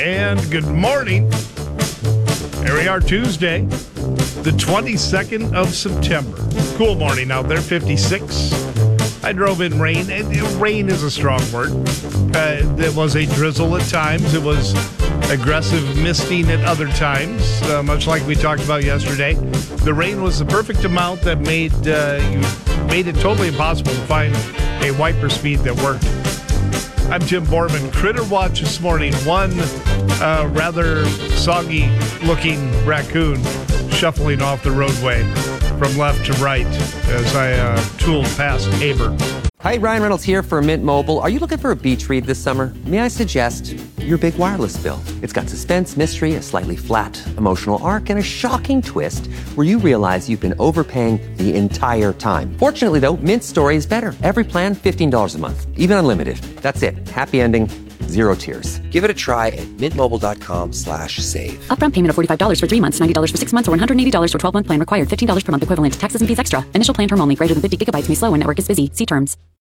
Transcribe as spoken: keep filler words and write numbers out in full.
And good morning. Here we are, Tuesday, the twenty-second of September. Cool morning out there, fifty-six. I drove in rain. Rain is a strong word. Uh, there was a drizzle at times. It was aggressive misting at other times, uh, much like we talked about yesterday. The rain was the perfect amount that made uh, you made it totally impossible to find a wiper speed that worked. I'm Tim Borman. Critter Watch this morning. One uh, rather soggy-looking raccoon shuffling off the roadway from left to right as I uh, tooled past Aber. Hi, Ryan Reynolds here for Mint Mobile. Are you looking for a beach read this summer? May I suggest your big wireless bill? It's got suspense, mystery, a slightly flat emotional arc, and a shocking twist where you realize you've been overpaying the entire time. Fortunately, though, Mint's story is better. Every plan, fifteen dollars a month, even unlimited. That's it. Happy ending, zero tears. Give it a try at mintmobile.com slash save. Upfront payment of forty-five dollars for three months, ninety dollars for six months, or one hundred eighty dollars for twelve-month plan required. fifteen dollars per month equivalent. Taxes and fees extra. Initial plan term only. Greater than fifty gigabytes may slow when network is busy. See terms.